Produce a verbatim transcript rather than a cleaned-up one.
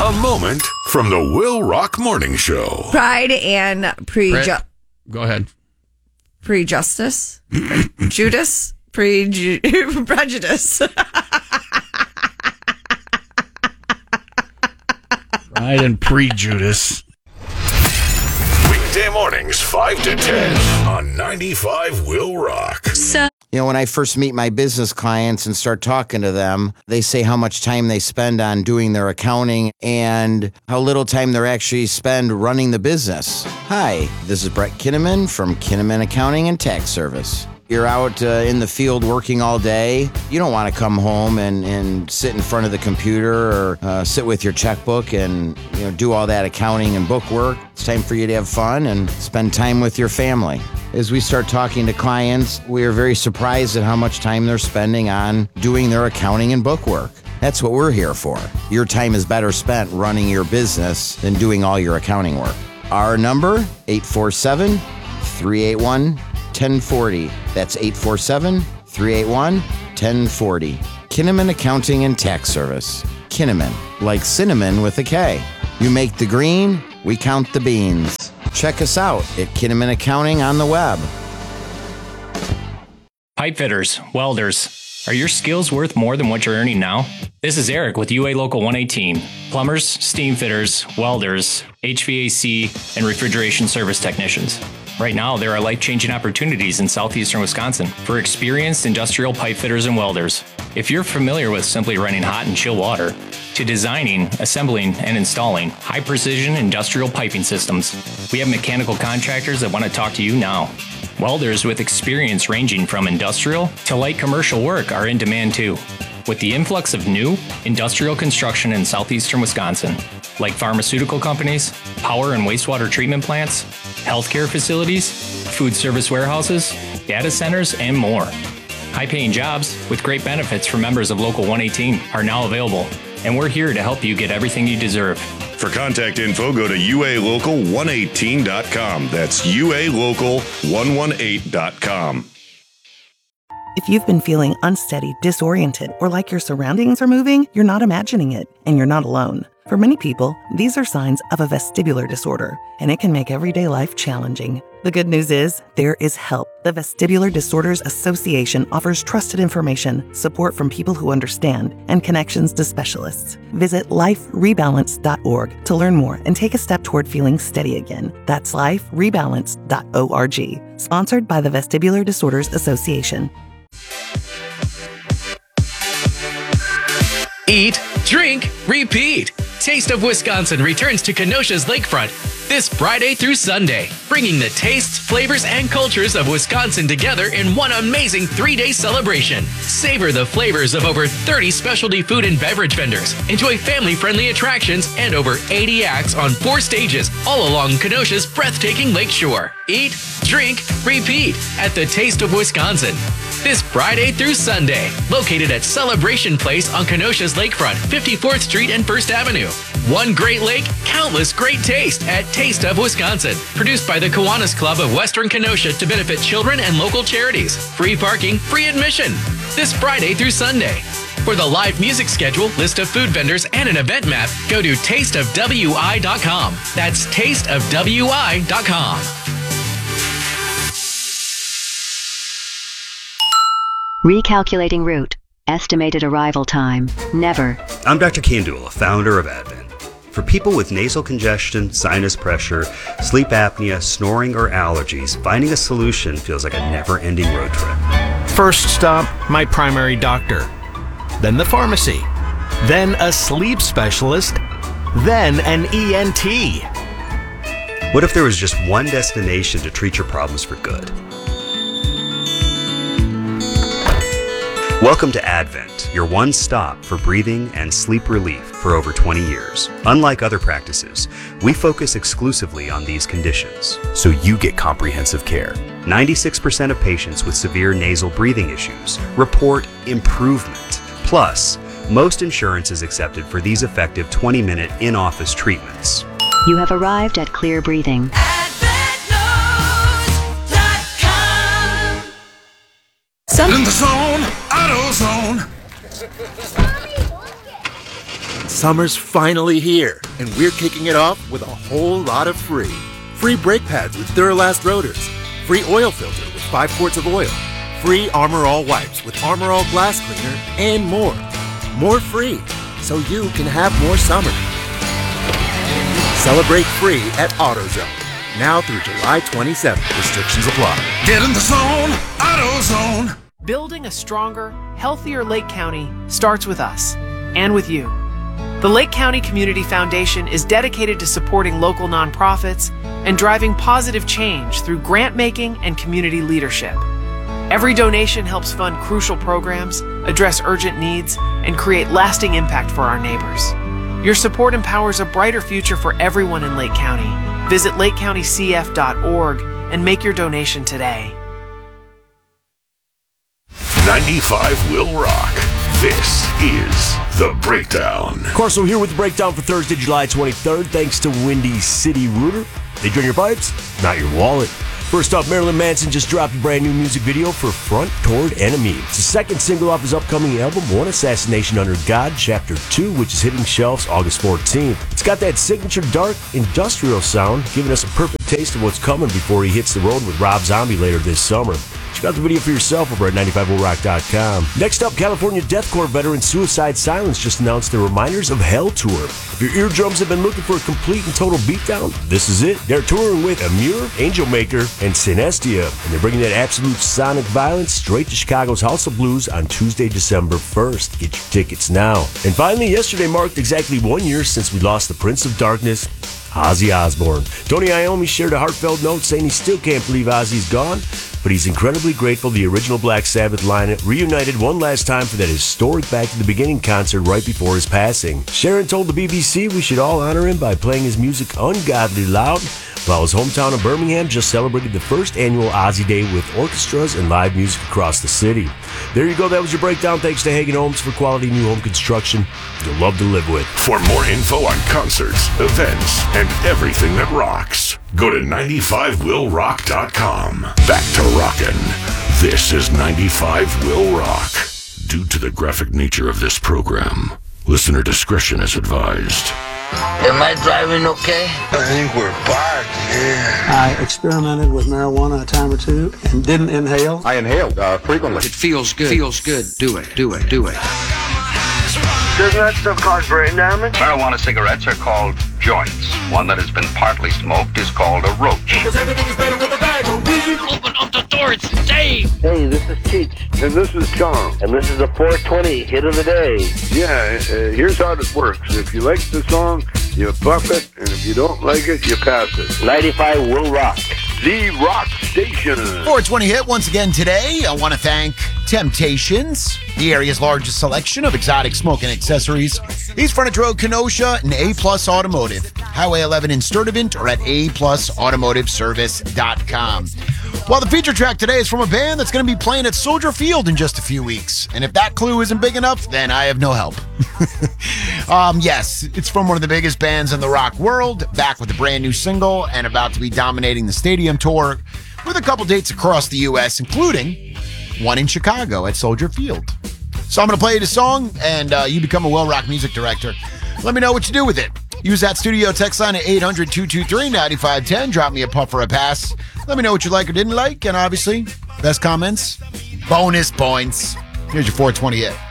A moment from the Will Rock Morning Show. Pride and prejudice. Go ahead. Prejudice? Judas? Pre prejudice. Pride and prejudice. Weekday mornings, five to ten on ninety-five Will Rock. So- You know, when I first meet my business clients and start talking to them, they say how much time they spend on doing their accounting and how little time they actually spend running the business. Hi, this is Brett Kinnaman from Kinnaman Accounting and Tax Service. You're out uh, in the field working all day. You don't want to come home and, and sit in front of the computer or uh, sit with your checkbook and you know do all that accounting and book work. It's time for you to have fun and spend time with your family. As we start talking to clients, we are very surprised at how much time they're spending on doing their accounting and book work. That's what we're here for. Your time is better spent running your business than doing all your accounting work. Our number, eight four seven, three eight one, one zero four zero. That's eight four seven, three eight one, one zero four zero. Kinnaman Accounting and Tax Service. Kinnaman, like cinnamon with a K. You make the green, we count the beans. Check us out at Kinnaman Accounting on the web. Pipe fitters, welders, are your skills worth more than what you're earning now? This is Eric with U A Local one eighteen. Plumbers, steam fitters, welders, H V A C, and refrigeration service technicians. Right now, there are life-changing opportunities in southeastern Wisconsin for experienced industrial pipe fitters and welders. If you're familiar with simply running hot and chill water, to designing, assembling, and installing high-precision industrial piping systems, we have mechanical contractors that want to talk to you now. Welders with experience ranging from industrial to light commercial work are in demand too. With the influx of new industrial construction in southeastern Wisconsin, like pharmaceutical companies, power and wastewater treatment plants, healthcare facilities, food service warehouses, data centers, and more. High-paying jobs with great benefits for members of Local one eighteen are now available, and we're here to help you get everything you deserve. For contact info, go to U A local one eighteen dot com. That's U A local one eighteen dot com. If you've been feeling unsteady, disoriented, or like your surroundings are moving, you're not imagining it, and you're not alone. For many people, these are signs of a vestibular disorder, and it can make everyday life challenging. The good news is, there is help. The Vestibular Disorders Association offers trusted information, support from people who understand, and connections to specialists. Visit life rebalance dot org to learn more and take a step toward feeling steady again. That's life rebalance dot org. Sponsored by the Vestibular Disorders Association. Eat, drink, repeat. Taste of Wisconsin returns to Kenosha's Lakefront this Friday through Sunday, bringing the tastes, flavors, and cultures of Wisconsin together in one amazing three-day celebration. Savor the flavors of over thirty specialty food and beverage vendors. Enjoy family-friendly attractions and over eighty acts on four stages all along Kenosha's breathtaking lakeshore. Eat, drink, repeat at the Taste of Wisconsin. This Friday through Sunday, located at Celebration Place on Kenosha's Lakefront, fifty-fourth Street and First Avenue. One great lake, countless great taste at Taste of Wisconsin. Produced by the Kiwanis Club of Western Kenosha to benefit children and local charities. Free parking, free admission. This Friday through Sunday. For the live music schedule, list of food vendors, and an event map, go to taste of w i dot com. That's taste of w i dot com. Recalculating route. Estimated arrival time. Never. I'm Doctor Kandula, founder of Advent. For people with nasal congestion, sinus pressure, sleep apnea, snoring, or allergies, finding a solution feels like a never-ending road trip. First stop, my primary doctor. Then the pharmacy. Then a sleep specialist. Then an E N T. What if there was just one destination to treat your problems for good? Welcome to Advent, your one stop for breathing and sleep relief for over twenty years. Unlike other practices, we focus exclusively on these conditions, so you get comprehensive care. ninety-six percent of patients with severe nasal breathing issues report improvement. Plus, most insurance is accepted for these effective twenty-minute in-office treatments. You have arrived at Clear Breathing. In the zone, auto zone. Summer's finally here, and we're kicking it off with a whole lot of free. Free brake pads with Duralast rotors. Free oil filter with five quarts of oil. Free Armor All wipes with Armor All glass cleaner, and more. More free, so you can have more summer. Celebrate free at AutoZone. Now through July twenty-seventh. Restrictions apply. Get in the zone, AutoZone. Building a stronger, healthier Lake County starts with us and with you. The Lake County Community Foundation is dedicated to supporting local nonprofits and driving positive change through grant making and community leadership. Every donation helps fund crucial programs, address urgent needs, and create lasting impact for our neighbors. Your support empowers a brighter future for everyone in Lake County. Visit lake county c f dot org and make your donation today. ninety-five will rock. This is The Breakdown. Corso here with The Breakdown for Thursday, July twenty-third. Thanks to Windy City Rooter. They drain your pipes, not your wallet. First up, Marilyn Manson just dropped a brand new music video for Front Toward Enemy. It's the second single off his upcoming album, One Assassination Under God, Chapter two, which is hitting shelves August fourteenth. It's got that signature dark industrial sound, giving us a perfect taste of what's coming before he hits the road with Rob Zombie later this summer. Check out the video for yourself over at ninety-five will rock dot com. Next up, California deathcore veteran Suicide Silence just announced their Reminders of Hell tour. If your eardrums have been looking for a complete and total beatdown, this is it. They're touring with Amur, Angel Maker, and Synestia, and they're bringing that absolute sonic violence straight to Chicago's House of Blues on Tuesday, December first. Get your tickets now. And finally, yesterday marked exactly one year since we lost the Prince of Darkness, Ozzy Osbourne. Tony Iommi shared a heartfelt note saying he still can't believe Ozzy's gone, but he's incredibly grateful the original Black Sabbath lineup reunited one last time for that historic Back to the Beginning concert right before his passing. Sharon told the B B C we should all honor him by playing his music ungodly loud, while his hometown of Birmingham just celebrated the first annual Ozzy Day with orchestras and live music across the city. There you go, that was your breakdown. Thanks to Hagen Homes for quality new home construction you'll love to live with. For more info on concerts, events, and everything that rocks, go to ninety-five will rock dot com. Back to rockin'. This is ninety-five will rock. Due to the graphic nature of this program, listener discretion is advised. Am I driving okay? I think we're parked, yeah. I experimented with marijuana a time or two and didn't inhale. I inhaled uh, frequently. It feels good. Feels good. Do it. Do it. Do it. Doesn't that stuff cause brain damage? Marijuana cigarettes are called joints. One that has been partly smoked is called a roach. Because everything's better with a bag of weed. Open up the door, it's Dave. Hey, this is Cheech. And this is Tom. And this is the four twenty hit of the day. Yeah, uh, here's how it works. If you like the song, you buff it. And if you don't like it, you pass it. ninety-five will rock. The Rock Station. four twenty hit once again today. I want to thank Temptations, the area's largest selection of exotic smoke and accessories. East Frontage Road, Kenosha, and A Plus Automotive. Highway eleven in Sturtevant or at a plus automotive service dot com. Well, the feature track today is from a band that's going to be playing at Soldier Field in just a few weeks. And if that clue isn't big enough, then I have no help. um, yes, it's from one of the biggest bands in the rock world, back with a brand new single and about to be dominating the stadium tour with a couple dates across the U S, including one in Chicago at Soldier Field. So I'm going to play you the song, and uh, you become a Will Rock music director. Let me know what you do with it. Use that studio text line at eight hundred, two two three, nine five one zero. Drop me a puff or a pass. Let me know what you like or didn't like, and obviously, best comments, bonus points. Here's your four twenty hit.